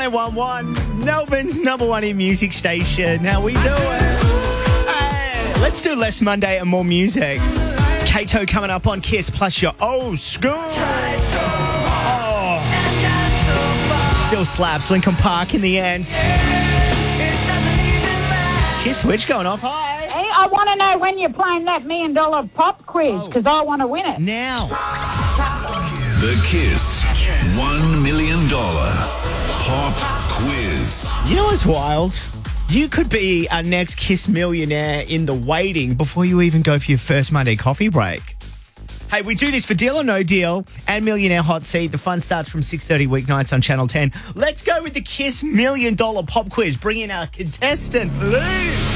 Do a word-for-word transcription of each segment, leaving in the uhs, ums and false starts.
nine one one, Melbourne's number one in music station. How we doing? Hey, let's do less Monday and more music. Kato coming up on Kiss, plus your old school. Oh. Still slaps. Linkin Park in the end. Kiss Switch going off. Hi. Hey, I want to know when you're playing that million dollar pop quiz, because I want to win it. Now. The Kiss one million dollars pop quiz. You know what's wild? You could be our next Kiss millionaire in the waiting before you even go for your first Monday coffee break. Hey, we do this for Deal or No Deal and Millionaire Hot Seat. The fun starts from six thirty weeknights on Channel ten. Let's go with the Kiss million dollar pop quiz. Bring in our contestant, please.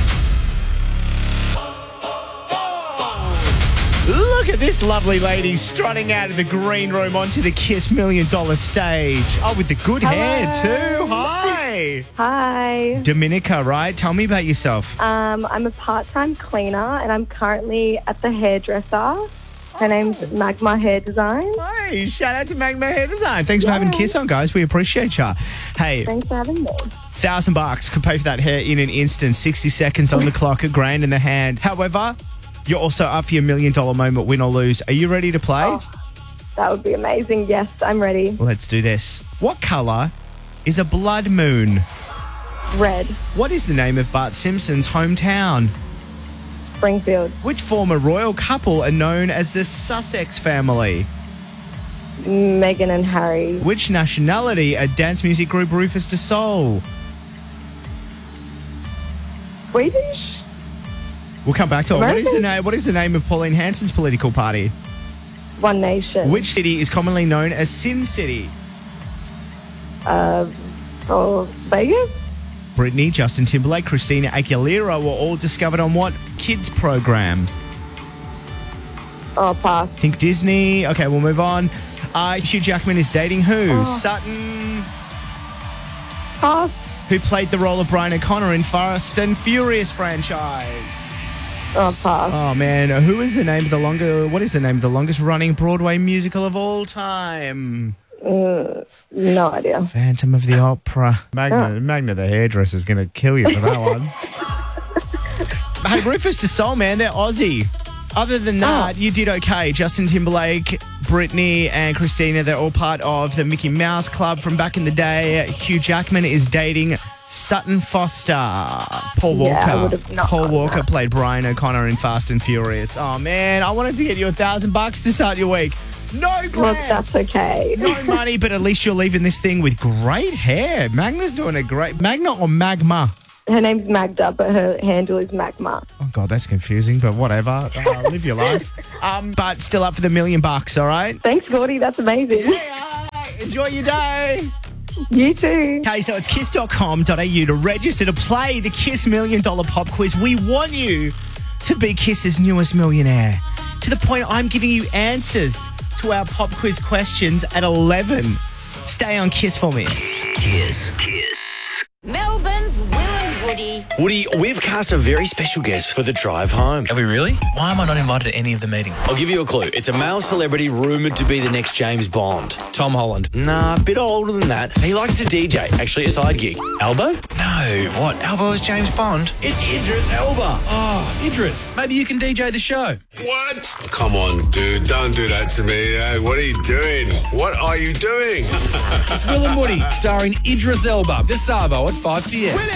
Look at this lovely lady strutting out of the green room onto the Kiss million dollar stage. Oh, with the good Hello. hair too. Hi. Hi. Dominica, right? Tell me about yourself. Um, I'm a part-time cleaner and I'm currently at the hairdresser. Her name's Magma Hair Design. Hey, shout out to Magma Hair Design. Thanks for having Kiss on, guys. We appreciate you. Hey, Thanks for having me. thousand bucks could pay for that hair in an instant. sixty seconds on the clock, a grand in the hand. However, you're also up for your million dollar moment, win or lose. Are you ready to play? Oh, that would be amazing. Yes, I'm ready. Let's do this. What colour is a blood moon? Red. What is the name of Bart Simpson's hometown? Springfield. Which former royal couple are known as the Sussex family? Meghan and Harry. Which nationality are dance music group Rufus Du Sol? Swedish? We'll come back to it. What is, the American? name, what is the name of Pauline Hanson's political party? One Nation. Which city is commonly known as Sin City? Uh, oh, Vegas? Britney, Justin Timberlake, Christina Aguilera were all discovered on what kids program? Oh, pass. Think Disney. Okay, we'll move on. Uh, Hugh Jackman is dating who? Oh. Sutton. Pass. Who played the role of Brian O'Connor in Fast and Furious franchise? Oh, pass. Oh man, who is the name of the longer? What is the name of the longest running Broadway musical of all time? Uh, no idea. Phantom of the Opera. Magna, Oh. Magna the hairdresser is going to kill you for that one. Hey, Rufus Du Sol, man, they're Aussie. Other than that, Oh. you did okay. Justin Timberlake, Britney, and Christina, they're all part of the Mickey Mouse Club from back in the day. Hugh Jackman is dating Sutton Foster. Paul Walker. Yeah, I would've not Paul gotten Walker that. played Brian O'Connor in Fast and Furious. Oh, man, I wanted to get you a thousand bucks to start your week. No Well, grants. that's okay. No money, but at least you're leaving this thing with great hair. Magna's doing a great... Magna or Magma? Her name's Magda, but her handle is Magma. Oh, God, that's confusing, but whatever. Uh, live your life. Um, but still up for the million bucks, all right? Thanks, Gordy. That's amazing. Yeah, enjoy your day. You too. Okay, so it's kiss dot com dot a u to register to play the Kiss Million Dollar Pop Quiz. We want you to be Kiss's newest millionaire. To the point I'm giving you answers to our pop quiz questions at eleven. Stay on Kiss for me. Kiss. Kiss. Melbourne's Will and Woody. Woody, we've cast a very special guest for the drive home. Have we really? Why am I not invited to any of the meetings? I'll give you a clue. It's a male celebrity rumoured to be the next James Bond. Tom Holland. Nah, a bit older than that. He likes to D J, actually a side gig. Albo? No. What? Albo is James Bond? It's Idris Elba. Oh, Idris. Maybe you can D J the show. What? Come on, dude. Don't do that to me. Hey, what are you doing? What are you doing? It's Will and Woody, starring Idris Elba. This Savo at five p.m. Kiss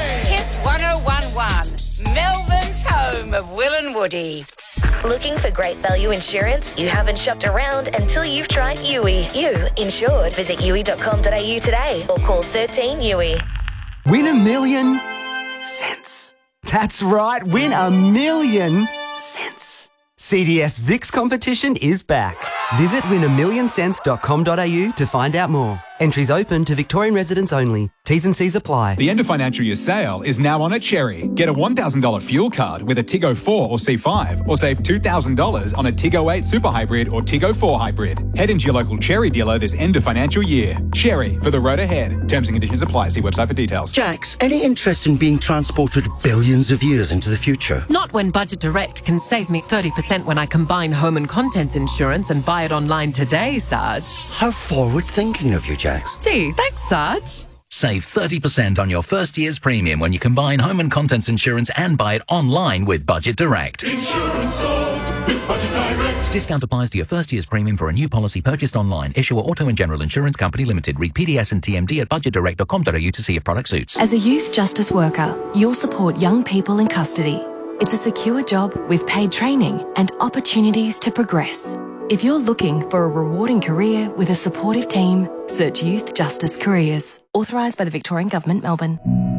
one oh one one, Melbourne's home of Will and Woody. Looking for great value insurance? You haven't shopped around until you've tried U I. You insured. Visit U I dot com dot a u today or call thirteen U I. Win a million cents. That's right, win a million cents. C D S VIX competition is back. Visit win a million cents dot com dot a u to find out more. Entries open to Victorian residents only. T's and C's apply. The end of financial year sale is now on at Cherry. Get a one thousand dollars fuel card with a Tiggo four or C five, or save two thousand dollars on a Tiggo eight Super Hybrid or Tiggo four Hybrid. Head into your local Cherry dealer this end of financial year. Cherry, for the road ahead. Terms and conditions apply. See website for details. Jax, any interest in being transported billions of years into the future? Not when Budget Direct can save me thirty percent when I combine home and contents insurance and buy it online today, Sarge. How forward-thinking of you, Jax. Jax. Gee, thanks, Sarge. Save thirty percent on your first year's premium when you combine home and contents insurance and buy it online with Budget Direct. Insurance solved with Budget Direct. Discount applies to your first year's premium for a new policy purchased online. Issuer Auto and General Insurance Company Limited. Read P D S and T M D at budget direct dot com dot a u to see if product suits. As a youth justice worker, you'll support young people in custody. It's a secure job with paid training and opportunities to progress. If you're looking for a rewarding career with a supportive team, search Youth Justice Careers. Authorised by the Victorian Government, Melbourne.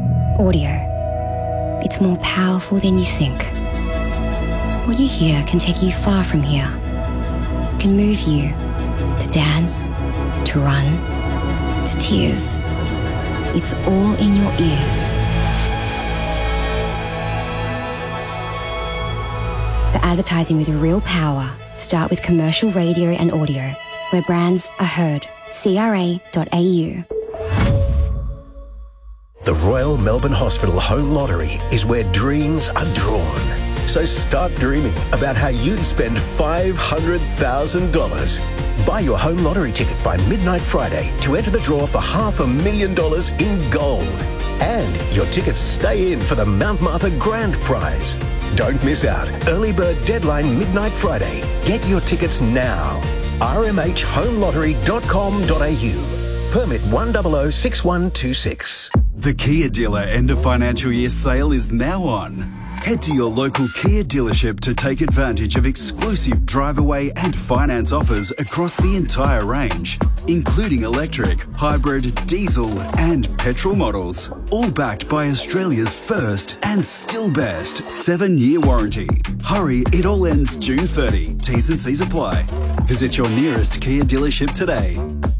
Audio. It's more powerful than you think. What you hear can take you far from here. It can move you to dance, to run, to tears. It's all in your ears. For advertising with real power, start with commercial radio and audio, where brands are heard. C R A dot A U. The Royal Melbourne Hospital Home Lottery is where dreams are drawn. So start dreaming about how you'd spend five hundred thousand dollars. Buy your home lottery ticket by midnight Friday to enter the draw for half a million dollars in gold. And your tickets stay in for the Mount Martha Grand Prize. Don't miss out. Early bird deadline midnight Friday. Get your tickets now. r m h home lottery dot com dot a u. Permit one zero zero six one two six. The Kia dealer end of financial year sale is now on. Head to your local Kia dealership to take advantage of exclusive drive-away and finance offers across the entire range, including electric, hybrid, diesel and petrol models, all backed by Australia's first and still best seven-year warranty. Hurry, it all ends June thirtieth. T's and C's apply. Visit your nearest Kia dealership today.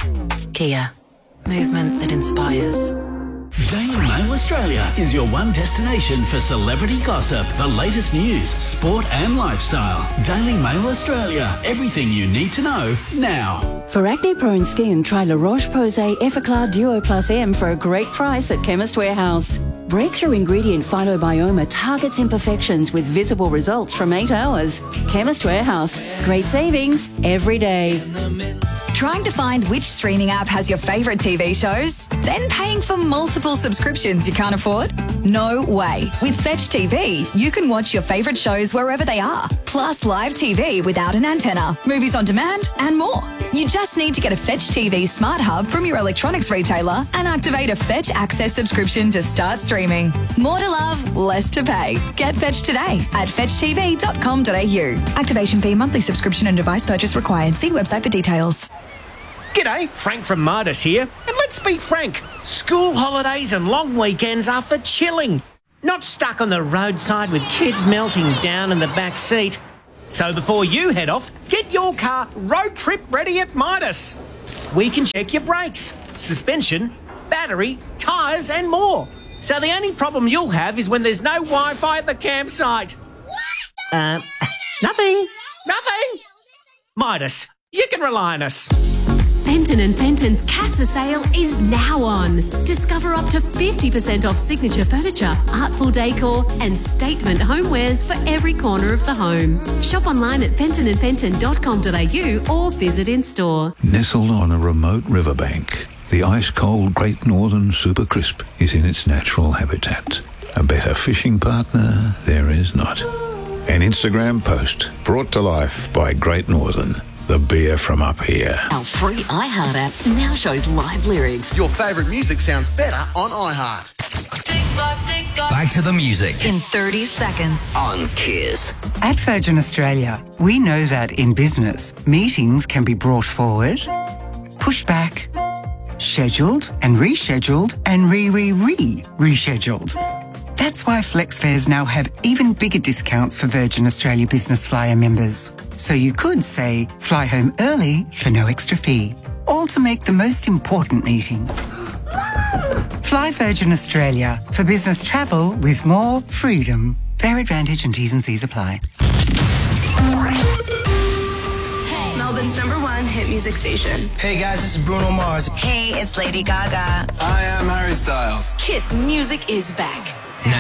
Kia. Movement that inspires. Daily Mail Australia is your one destination for celebrity gossip, the latest news, sport and lifestyle. Daily Mail Australia. Everything you need to know now. For acne-prone skin, try La Roche-Posay Effaclar Duo Plus M for a great price at Chemist Warehouse. Breakthrough ingredient Phytobioma targets imperfections with visible results from eight hours. Chemist Warehouse. Great savings every day. Trying to find which streaming app has your favourite T V shows? Then paying for multiple subscriptions you can't afford? No way. With Fetch T V, you can watch your favourite shows wherever they are. Plus live T V without an antenna, movies on demand and more. You just need to get a Fetch T V Smart Hub from your electronics retailer and activate a Fetch Access subscription to start streaming. More to love, less to pay. Get Fetch today at fetch t v dot com dot a u. Activation fee, monthly subscription and device purchase required. See website for details. G'day, Frank from Midas here. And let's be frank, school holidays and long weekends are for chilling, not stuck on the roadside with kids melting down in the back seat. So before you head off, get your car road trip ready at Midas. We can check your brakes, suspension, battery, tyres and more. So the only problem you'll have is when there's no Wi-Fi at the campsite. Uh, nothing, nothing. Midas, you can rely on us. Fenton and Fenton's Casa sale is now on. Discover up to fifty percent off signature furniture, artful decor and statement homewares for every corner of the home. Shop online at fenton and fenton dot com dot a u or visit in store. Nestled on a remote riverbank, the ice-cold Great Northern Super Crisp is in its natural habitat. A better fishing partner there is not. An Instagram post brought to life by Great Northern. The beer from up here. Our free iHeart app now shows live lyrics. Your favourite music sounds better on iHeart. Back to the music. In thirty seconds. On Kiss. At Virgin Australia, we know that in business, meetings can be brought forward, pushed back, scheduled and rescheduled and re-re-re-rescheduled. That's why FlexFares now have even bigger discounts for Virgin Australia Business Flyer members. So you could say, fly home early for no extra fee. All to make the most important meeting. Fly Virgin Australia for business travel with more freedom. Fair advantage and T's and C's apply. Hey, Melbourne's number one hit music station. Hey guys, this is Bruno Mars. Hey, it's Lady Gaga. I am Harry Styles. Kiss music is back.